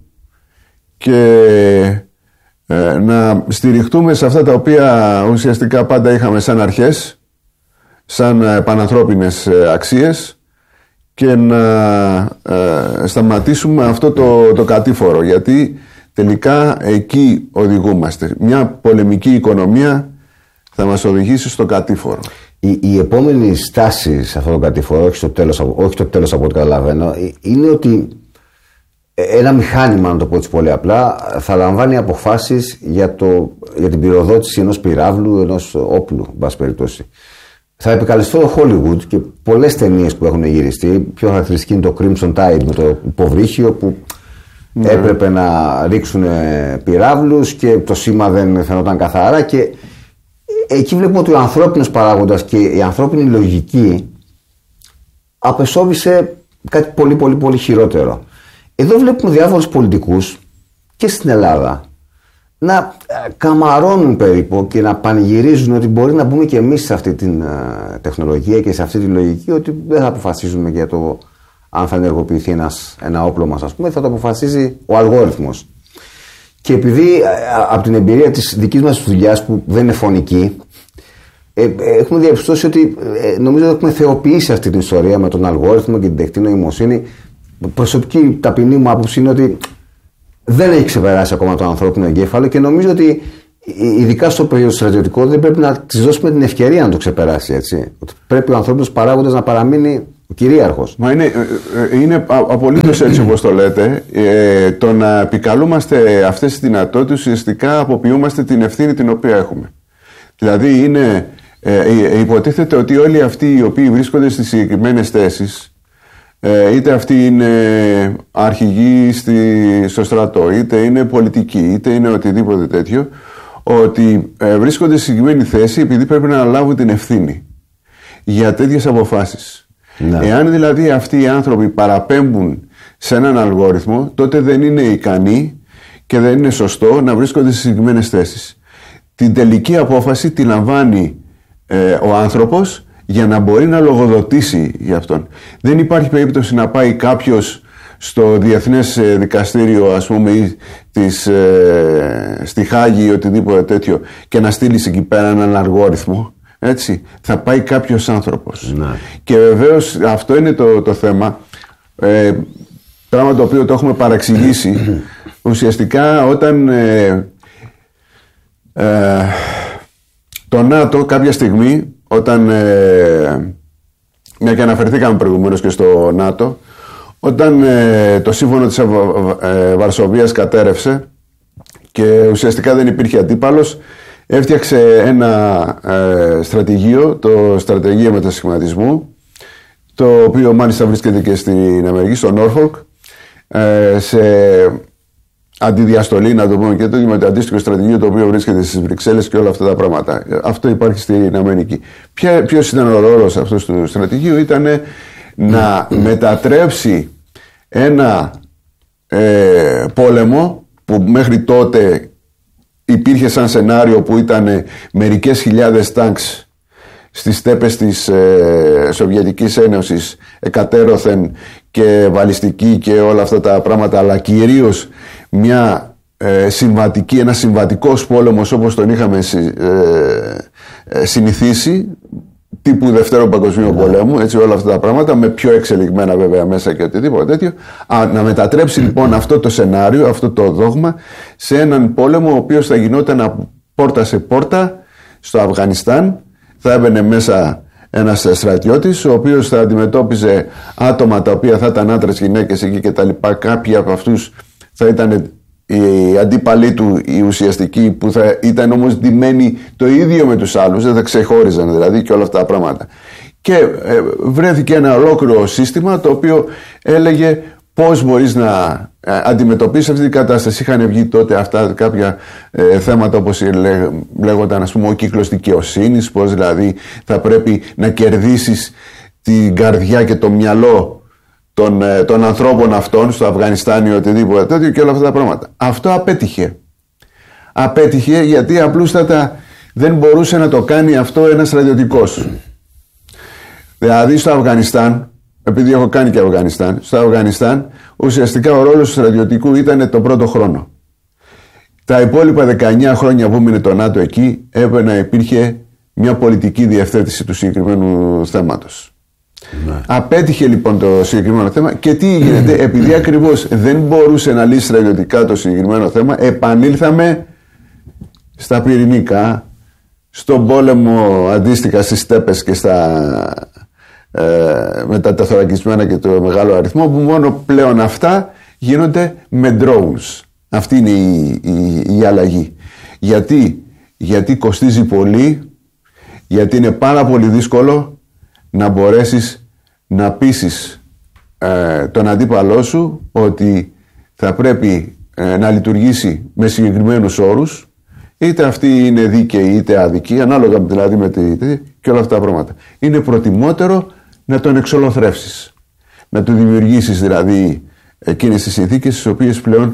και να στηριχτούμε σε αυτά τα οποία ουσιαστικά πάντα είχαμε σαν αρχές, σαν πανανθρώπινες αξίες, και να σταματήσουμε αυτό το κατήφορο, γιατί τελικά εκεί οδηγούμαστε. Μια πολεμική οικονομία θα μας οδηγήσει στο κατήφορο. Η επόμενη στάση σε αυτό το κατήφορο, όχι το τέλος από ό,τι καταλαβαίνω, είναι ότι ένα μηχάνημα, να το πω έτσι πολύ απλά, θα λαμβάνει αποφάσεις για την πυροδότηση ενός πυράβλου, ενός όπλου, εν πάση περιπτώσει. Θα επικαλεστώ το Hollywood και πολλές ταινίες που έχουν γυριστεί. Πιο χαρακτηριστική είναι το Crimson Tide με το υποβρύχιο, που έπρεπε να ρίξουν πυράβλους και το σήμα δεν φαινόταν καθαρά, και εκεί βλέπουμε ότι ο ανθρώπινος παράγοντας και η ανθρώπινη λογική απεσώβησε κάτι πολύ πολύ πολύ χειρότερο. Εδώ βλέπουμε διάφορους πολιτικούς και στην Ελλάδα να καμαρώνουν περίπου και να πανηγυρίζουν ότι μπορεί να μπούμε και εμείς σε αυτή την τεχνολογία και σε αυτή τη λογική, ότι δεν θα αποφασίζουμε για το αν θα ενεργοποιηθεί ένα όπλο μας, ας πούμε, θα το αποφασίζει ο αλγόριθμος. Και επειδή από την εμπειρία της δικής μας δουλειάς, που δεν είναι φωνική, έχουμε διαπιστώσει ότι νομίζω ότι έχουμε θεοποιήσει αυτή την ιστορία με τον αλγόριθμο και την τεχνητή νοημοσύνη. Προσωπική ταπεινή μου άποψη είναι ότι δεν έχει ξεπεράσει ακόμα το ανθρώπινο εγκέφαλο, και νομίζω ότι ειδικά στο περίοδο στρατιωτικό δεν πρέπει να της δώσουμε την ευκαιρία να το ξεπεράσει. Έτσι. Ότι πρέπει ο ανθρώπινος παράγοντας να παραμείνει Ο κυρίαρχος. Μα είναι απολύτως έτσι όπως το λέτε. Το να επικαλούμαστε αυτές τις δυνατότητες, ουσιαστικά αποποιούμαστε την ευθύνη την οποία έχουμε. Δηλαδή υποτίθεται ότι όλοι αυτοί οι οποίοι βρίσκονται στις συγκεκριμένες θέσεις, είτε αυτοί είναι αρχηγοί στο στρατό, είτε είναι πολιτικοί, είτε είναι οτιδήποτε τέτοιο, ότι βρίσκονται στη συγκεκριμένη θέση επειδή πρέπει να αναλάβουν την ευθύνη για τέτοιες αποφάσεις. Ναι. Εάν δηλαδή αυτοί οι άνθρωποι παραπέμπουν σε έναν αλγόριθμο, τότε δεν είναι ικανοί και δεν είναι σωστό να βρίσκονται στις συγκεκριμένες θέσεις. Την τελική απόφαση τη λαμβάνει ο άνθρωπος για να μπορεί να λογοδοτήσει για αυτόν. Δεν υπάρχει περίπτωση να πάει κάποιος στο Διεθνές Δικαστήριο, ας πούμε, ή στη Χάγη ή οτιδήποτε τέτοιο και να στείλει εκεί πέρα έναν αλγόριθμο. Έτσι, θα πάει κάποιος άνθρωπος. Ναι. Και βεβαίως αυτό είναι το θέμα, πράγμα το οποίο το έχουμε παραξηγήσει. Ουσιαστικά όταν το ΝΑΤΟ κάποια στιγμή, όταν μια και αναφερθήκαμε προηγουμένως και στο ΝΑΤΟ, όταν το σύμφωνο της Βαρσοβίας κατέρευσε και ουσιαστικά δεν υπήρχε αντίπαλος, έφτιαξε ένα στρατηγείο, το στρατηγείο μετασχηματισμού, το οποίο μάλιστα βρίσκεται και στην Αμερική, στο Νόρφολκ, σε αντιδιαστολή, να το πούμε, και το αντίστοιχο στρατηγείο το οποίο βρίσκεται στις Βρυξέλλες και όλα αυτά τα πράγματα. Αυτό υπάρχει στην Αμερική. Ποιος ήταν ο ρόλος αυτού του στρατηγείου? Ήταν να μετατρέψει ένα πόλεμο που μέχρι τότε υπήρχε σαν σενάριο, που ήταν μερικές χιλιάδες τάγκς στις στέπες της Σοβιετικής Ένωσης εκατέρωθεν και βαλιστική και όλα αυτά τα πράγματα, αλλά κυρίως ένα συμβατικός πόλεμος όπως τον είχαμε συνηθίσει, τύπου Δευτέρου Παγκοσμίου Πολέμου, έτσι, όλα αυτά τα πράγματα, με πιο εξελιγμένα βέβαια μέσα και οτιδήποτε τέτοιο. Να μετατρέψει λοιπόν αυτό το σενάριο, αυτό το δόγμα, σε έναν πόλεμο ο οποίος θα γινόταν από πόρτα σε πόρτα στο Αφγανιστάν. Θα έμπαινε μέσα ένας στρατιώτης, ο οποίος θα αντιμετώπιζε άτομα τα οποία θα ήταν άντρες, γυναίκες εκεί κτλ. Κάποιοι από αυτούς θα ήταν οι αντίπαλοι του, οι ουσιαστικοί, που θα ήταν όμως ντυμένοι το ίδιο με τους άλλους, δεν θα ξεχώριζαν δηλαδή και όλα αυτά τα πράγματα. Και βρέθηκε ένα ολόκληρο σύστημα το οποίο έλεγε πώς μπορείς να αντιμετωπίσεις αυτή την κατάσταση. Είχαν βγει τότε αυτά κάποια θέματα όπως λέγονταν, ας πούμε, ο κύκλος δικαιοσύνης, πώς δηλαδή θα πρέπει να κερδίσεις την καρδιά και το μυαλό των ανθρώπων αυτών στο Αφγανιστάν ή οτιδήποτε τέτοιο και όλα αυτά τα πράγματα. Αυτό απέτυχε. Απέτυχε γιατί απλούστατα δεν μπορούσε να το κάνει αυτό ένας στρατιωτικός. Δηλαδή στο Αφγανιστάν, επειδή έχω κάνει και Αφγανιστάν, στο Αφγανιστάν ουσιαστικά ο ρόλος του στρατιωτικού ήταν το πρώτο χρόνο. Τα υπόλοιπα 19 χρόνια που έμεινε το ΝΑΤΟ εκεί, έπρεπε να υπήρχε μια πολιτική διευθέτηση του συγκεκριμένου θέματος. Ναι. Απέτυχε λοιπόν το συγκεκριμένο θέμα και τι γίνεται? Επειδή ακριβώς δεν μπορούσε να λύσει στρατιωτικά το συγκεκριμένο θέμα, επανήλθαμε στα πυρηνικά, στον πόλεμο αντίστοιχα στις στέπες και με τα τεθωρακισμένα και το μεγάλο αριθμό, που μόνο πλέον αυτά γίνονται με drones. Αυτή είναι η αλλαγή. Γιατί κοστίζει πολύ, γιατί είναι πάρα πολύ δύσκολο να μπορέσεις να πείσεις τον αντίπαλό σου ότι θα πρέπει να λειτουργήσει με συγκεκριμένους όρους, είτε αυτοί είναι δίκαιοι είτε αδικοί, ανάλογα δηλαδή με και όλα αυτά τα πράγματα. Είναι προτιμότερο να τον εξολοθρεύσεις, να του δημιουργήσεις δηλαδή εκείνες τις συνθήκες στις οποίες πλέον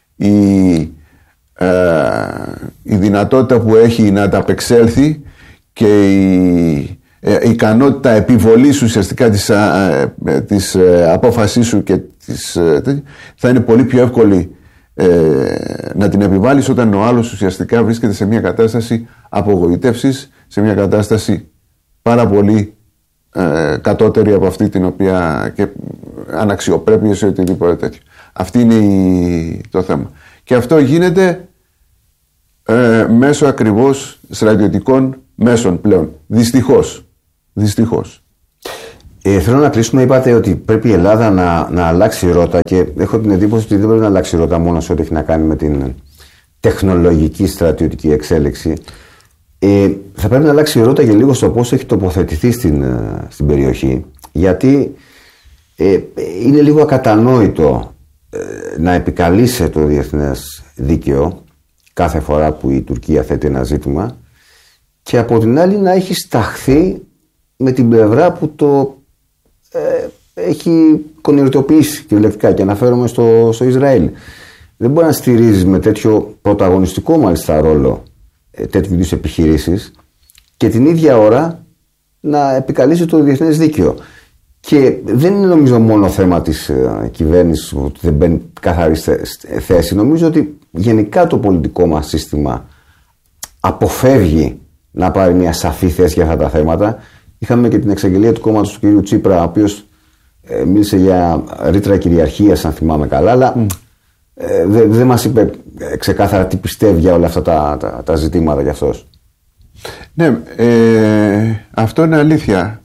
η δυνατότητα που έχει να ανταπεξέλθει και η ικανότητα επιβολής ουσιαστικά της απόφασής σου και θα είναι πολύ πιο εύκολη να την επιβάλλεις όταν ο άλλος ουσιαστικά βρίσκεται σε μια κατάσταση απογοήτευσης, σε μια κατάσταση πάρα πολύ κατώτερη από αυτή την οποία και αναξιοπρέπειες ή οτιδήποτε τέτοιο. Αυτή είναι το θέμα. Και αυτό γίνεται μέσω ακριβώς στρατιωτικών μέσων πλέον. Δυστυχώς. Θέλω να κλείσουμε. Είπατε ότι πρέπει η Ελλάδα να αλλάξει ρότα και έχω την εντύπωση ότι δεν πρέπει να αλλάξει ρότα μόνο σε ό,τι έχει να κάνει με την τεχνολογική στρατιωτική εξέλιξη. Θα πρέπει να αλλάξει ρότα και λίγο στο πώς έχει τοποθετηθεί στην περιοχή, γιατί είναι λίγο ακατανόητο να επικαλείσαι το διεθνές δίκαιο κάθε φορά που η Τουρκία θέτει ένα ζήτημα και από την άλλη να έχει σταχθεί με την πλευρά που το έχει κονιορτοποιήσει κυριολεκτικά, και αναφέρομαι στο Ισραήλ. Δεν μπορεί να στηρίζεις με τέτοιο πρωταγωνιστικό μάλιστα ρόλο τέτοιου είδους επιχειρήσεις και την ίδια ώρα να επικαλείσαι το διεθνές δίκαιο. Και δεν είναι νομίζω μόνο θέμα της κυβέρνησης ότι δεν μπαίνει καθαρή θέση. Νομίζω ότι γενικά το πολιτικό μας σύστημα αποφεύγει να πάρει μια σαφή θέση για αυτά τα θέματα. Είχαμε και την εξαγγελία του κόμματος του κ. Τσίπρα, ο οποίος μίλησε για ρήτρα κυριαρχίας, αν θυμάμαι καλά, αλλά δεν μας είπε ξεκάθαρα τι πιστεύει για όλα αυτά τα ζητήματα για αυτός. Ναι, αυτό είναι αλήθεια.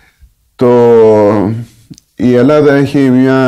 Η Ελλάδα έχει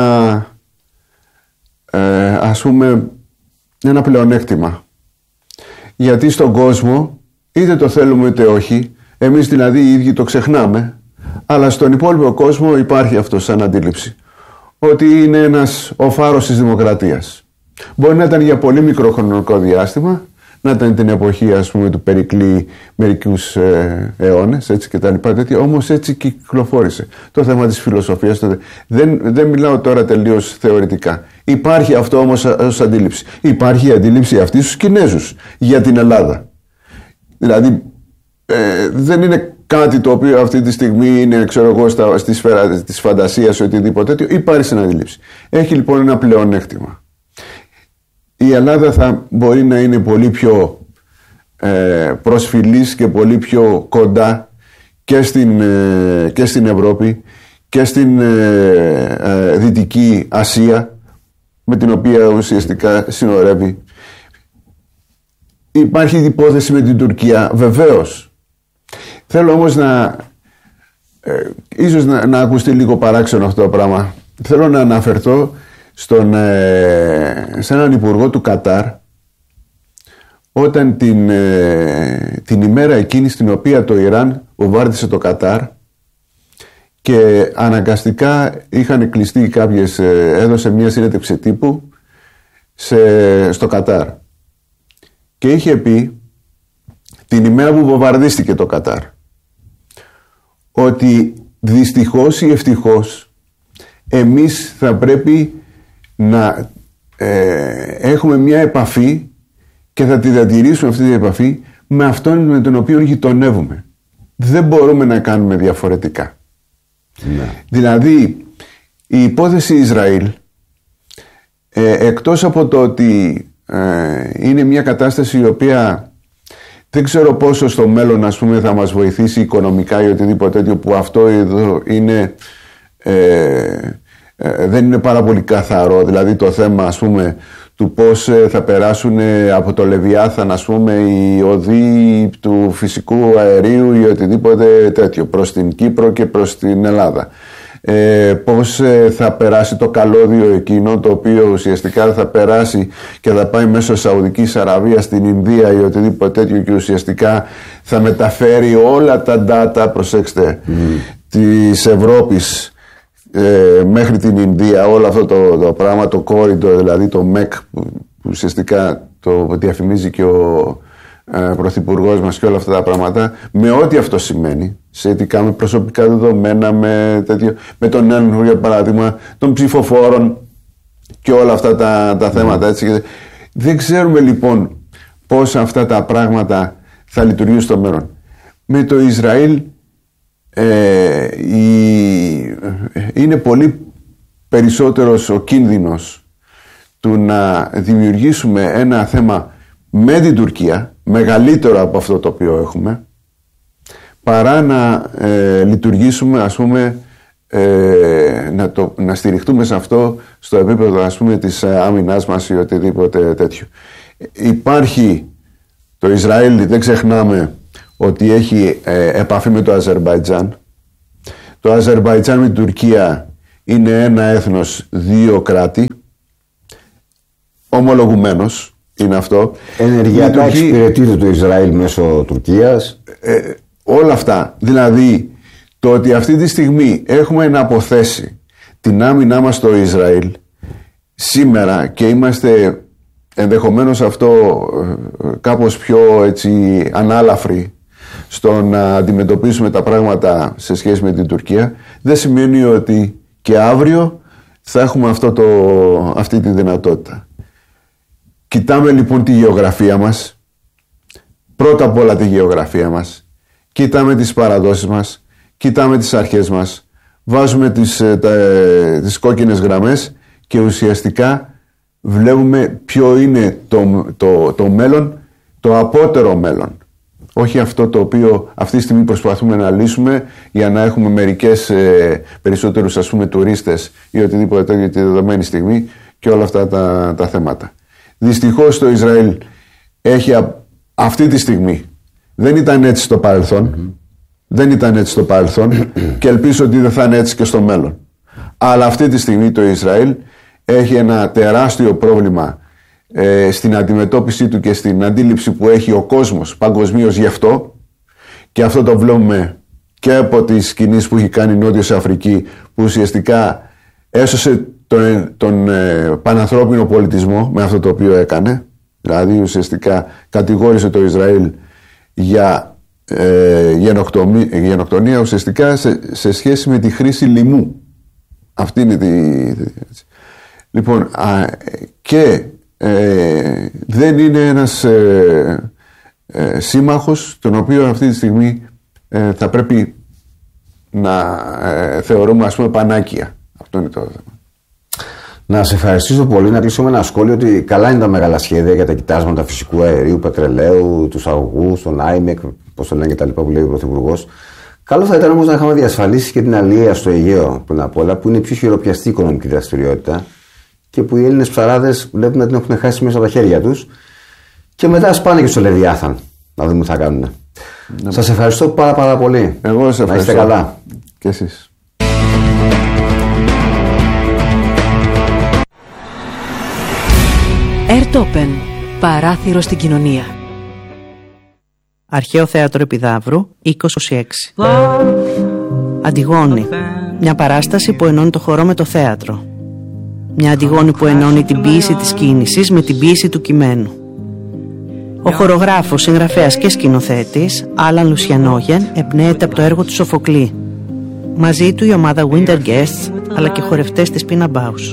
ας πούμε ένα πλεονέκτημα, γιατί στον κόσμο, είτε το θέλουμε είτε όχι, εμείς δηλαδή οι ίδιοι το ξεχνάμε, αλλά στον υπόλοιπο κόσμο υπάρχει αυτό σαν αντίληψη, ότι είναι ο φάρος της δημοκρατίας. Μπορεί να ήταν για πολύ μικρό χρονικό διάστημα, να ήταν την εποχή ας πούμε του Περικλή μερικούς αιώνες, έτσι και τα λοιπά τέτοια, όμως έτσι κυκλοφόρησε. Το θέμα της φιλοσοφίας, δεν μιλάω τώρα τελείως θεωρητικά. Υπάρχει αυτό όμως ως αντίληψη. Υπάρχει η αντίληψη αυτή στους Κινέζους για την Ελλάδα. Δηλαδή δεν είναι κάτι το οποίο αυτή τη στιγμή είναι, ξέρω εγώ, στη σφαίρα της φαντασίας ή οτιδήποτε τέτοιο. Υπάρχει στην αντίληψη. Έχει λοιπόν ένα πλεονέκτημα. Η Ελλάδα θα μπορεί να είναι πολύ πιο προσφυλής και πολύ πιο κοντά και στην Ευρώπη και στην Δυτική Ασία, με την οποία ουσιαστικά συνορεύει. Υπάρχει υπόθεση με την Τουρκία, βεβαίως. Θέλω όμως ίσως να ακουστεί λίγο παράξενο αυτό το πράγμα. Θέλω να αναφερθώ σε έναν υπουργό του Κατάρ, όταν την ημέρα εκείνη στην οποία το Ιράν βομβάρδισε το Κατάρ και αναγκαστικά είχαν κλειστεί κάποιες, έδωσε μια συνέντευξη τύπου στο Κατάρ και είχε πει την ημέρα που βομβαρδίστηκε το Κατάρ ότι δυστυχώς ή ευτυχώς εμείς θα πρέπει να έχουμε μια επαφή και θα τη διατηρήσουμε αυτή την επαφή με αυτόν με τον οποίο γειτονεύουμε. Δεν μπορούμε να κάνουμε διαφορετικά. Ναι. Δηλαδή η υπόθεση Ισραήλ, εκτός από το ότι είναι μια κατάσταση η οποία δεν ξέρω πόσο στο μέλλον ας πούμε θα μας βοηθήσει οικονομικά ή οτιδήποτε τέτοιο, που αυτό εδώ είναι δεν είναι πάρα πολύ καθαρό, δηλαδή το θέμα ας πούμε του πώς θα περάσουν από το Λεβιάθαν ας πούμε οι οδοί του φυσικού αερίου ή οτιδήποτε τέτοιο προς την Κύπρο και προς την Ελλάδα, πώς θα περάσει το καλώδιο εκείνο το οποίο ουσιαστικά θα περάσει και θα πάει μέσω Σαουδικής Αραβίας στην Ινδία ή οτιδήποτε τέτοιο και ουσιαστικά θα μεταφέρει όλα τα data, προσέξτε, της Ευρώπης μέχρι την Ινδία, όλο αυτό το πράγμα, το corridor, δηλαδή το MEC που ουσιαστικά το διαφημίζει και ο πρωθυπουργός μας και όλα αυτά τα πράγματα, με ό,τι αυτό σημαίνει, σχετικά με προσωπικά δεδομένα, με τον έλεγχο για παράδειγμα των ψηφοφόρων και όλα αυτά τα θέματα, έτσι. Δεν ξέρουμε λοιπόν πώς αυτά τα πράγματα θα λειτουργήσουν στο μέλλον. Με το Ισραήλ είναι πολύ περισσότερος ο κίνδυνος του να δημιουργήσουμε ένα θέμα με την Τουρκία, μεγαλύτερο από αυτό το οποίο έχουμε, παρά να λειτουργήσουμε ας πούμε να στηριχτούμε σε αυτό στο επίπεδο ας πούμε της άμυνάς μας ή οτιδήποτε τέτοιο. Υπάρχει το Ισραήλ, δεν ξεχνάμε ότι έχει επαφή με το Αζερμπαϊτζάν, Το Αζερμπαϊτζάν με την Τουρκία είναι ένα έθνος, δύο κράτη. Ομολογουμένος είναι αυτό. Ενεργειακά εξυπηρετείται το Ισραήλ μέσω Τουρκίας. Όλα αυτά. Δηλαδή, το ότι αυτή τη στιγμή έχουμε να αποθέσει την άμυνά μας στο Ισραήλ σήμερα και είμαστε ενδεχομένως αυτό κάπως πιο έτσι ανάλαφροι στο να αντιμετωπίσουμε τα πράγματα σε σχέση με την Τουρκία, δεν σημαίνει ότι και αύριο θα έχουμε αυτή τη δυνατότητα. Κοιτάμε λοιπόν τη γεωγραφία μας, πρώτα απ' όλα τη γεωγραφία μας, κοιτάμε τις παραδόσεις μας, κοιτάμε τις αρχές μας, βάζουμε τις κόκκινες γραμμές και ουσιαστικά βλέπουμε ποιο είναι το μέλλον, το απότερο μέλλον. Όχι αυτό το οποίο αυτή τη στιγμή προσπαθούμε να λύσουμε για να έχουμε μερικές περισσότερους ας πούμε τουρίστες ή οτιδήποτε τέτοιο τη δεδομένη στιγμή και όλα αυτά τα θέματα. Δυστυχώς το Ισραήλ έχει αυτή τη στιγμή, δεν ήταν έτσι στο παρελθόν, δεν ήταν έτσι στο παρελθόν και ελπίζω ότι δεν θα είναι έτσι και στο μέλλον. Αλλά αυτή τη στιγμή το Ισραήλ έχει ένα τεράστιο πρόβλημα στην αντιμετώπιση του και στην αντίληψη που έχει ο κόσμος παγκοσμίως γι' αυτό, και αυτό το βλέπουμε και από τις κινήσεις που έχει κάνει η Νότιος Αφρική, που ουσιαστικά έσωσε τον πανανθρώπινο πολιτισμό με αυτό το οποίο έκανε. Δηλαδή ουσιαστικά κατηγόρησε το Ισραήλ για γενοκτονία ουσιαστικά σε σχέση με τη χρήση λιμού. Αυτή είναι λοιπόν, και δεν είναι ένας σύμμαχος τον οποίο αυτή τη στιγμή θα πρέπει να θεωρούμε ας πούμε πανάκια. Αυτό είναι το θέμα. Να σε ευχαριστήσω πολύ. Να κλείσω με ένα σχόλιο ότι καλά είναι τα μεγάλα σχέδια για τα κοιτάσματα φυσικού αερίου, πετρελαίου, τους αγωγούς, τον IMEC, πώς το λένε κτλ. Που λέει ο Πρωθυπουργός. Καλό θα ήταν όμως να είχαμε διασφαλίσει και την αλληλεία στο Αιγαίο πριν απ' όλα, που είναι η πιο χειροπιαστή οικονομική δραστηριότητα και που οι Έλληνες ψαράδες βλέπουν να την έχουν χάσει μέσα από τα χέρια τους. Και μετά σπάνε και στο Λεβιάθαν. Να δούμε τι θα κάνουν. Σας ευχαριστώ πάρα πολύ. Εγώ σας ευχαριστώ. Να είστε καλά. Και εσείς. Ερτόπεν. Παράθυρο στην κοινωνία. Αρχαίο Θέατρο Επιδαύρου, 2026. Αντιγόνη. Μια παράσταση που ενώνει το χορό με το θέατρο. Μια Αντιγόνη που ενώνει την ποίηση της κίνησης με την ποίηση του κειμένου. Ο χορογράφος, συγγραφέας και σκηνοθέτης Άλαν Λουσιανόγεν εμπνέεται από το έργο του Σοφοκλή. Μαζί του η ομάδα Winter Guests αλλά και χορευτές της Pina Bausch.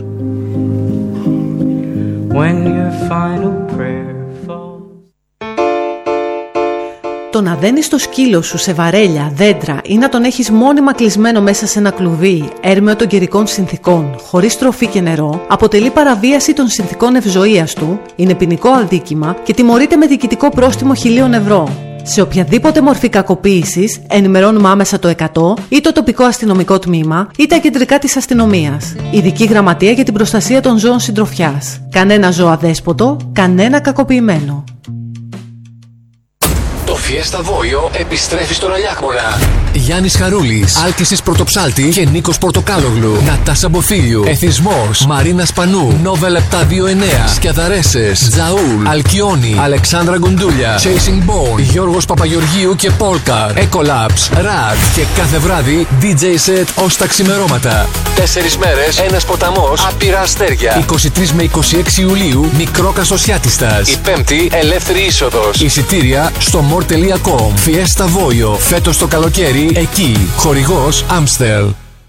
Το να δένεις το σκύλο σου σε βαρέλια, δέντρα ή να τον έχεις μόνιμα κλεισμένο μέσα σε ένα κλουβί έρμεο των καιρικών συνθήκων, χωρίς τροφή και νερό, αποτελεί παραβίαση των συνθήκων ευζοίας του, είναι ποινικό αδίκημα και τιμωρείται με διοικητικό πρόστιμο 1.000 ευρώ. Σε οποιαδήποτε μορφή κακοποίησης ενημερώνουμε άμεσα το 100 ή το τοπικό αστυνομικό τμήμα ή τα κεντρικά της αστυνομίας. Ειδική γραμματεία για την προστασία των ζώων συντροφιάς. Κανένα ζώο αδέσποτο, κανένα κακοποιημένο. Φιέστα Βόλιο επιστρέφει στον Αλιάκμονα. Γιάννης Χαρούλης, Άλκησης Πρωτοψάλτη και Νίκος Πορτοκάλογλου. Νατάσα Μποφίλιου, Εθισμός, Μαρίνα Σπανού, Νόβελ 729, Σκιαδαρέσες, Τζαούλ, Αλκιόνι, Αλεξάνδρα Γκουντούλια, Chasing Bone, Γιώργος Παπαγεωργίου και Πόλκαρ, Ecolabs, Rad και κάθε βράδυ DJ set ως τα ξημερώματα. 4 μέρες, ένας ποταμός, άπειρα αστέρια. 23 με 26 Ιουλίου, Μικρό Καστοσιάτιστας. Η 5η ελεύθερη είσοδος. Εισιτήρια στο more.com. Φιέστα Βόλιο. Φέτος το καλοκαίρι εκεί. Χορηγός Amstel.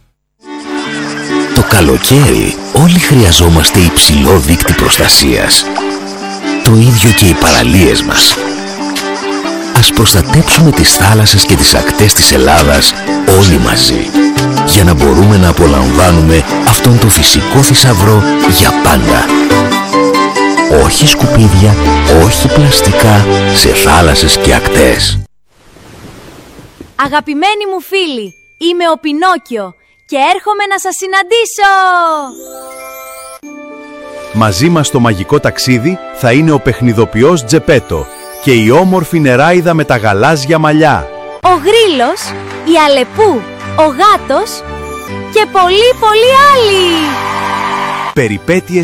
Το καλοκαίρι όλοι χρειαζόμαστε υψηλό δείκτη προστασίας. Το ίδιο και οι παραλίες μας. Ας προστατέψουμε τις θάλασσες και τις ακτές της Ελλάδας όλοι μαζί, για να μπορούμε να απολαμβάνουμε αυτόν τον φυσικό θησαυρό για πάντα. Όχι σκουπίδια, όχι πλαστικά σε θάλασσες και ακτές. Αγαπημένοι μου φίλοι, είμαι ο Πινόκιο και έρχομαι να σας συναντήσω! Μαζί μας στο μαγικό ταξίδι θα είναι ο παιχνιδοποιός Τζεπέτο και η όμορφη νεράιδα με τα γαλάζια μαλλιά. Ο Γρίλος, η Αλεπού ο γάτος και πολλοί άλλοι. Περιπέτειες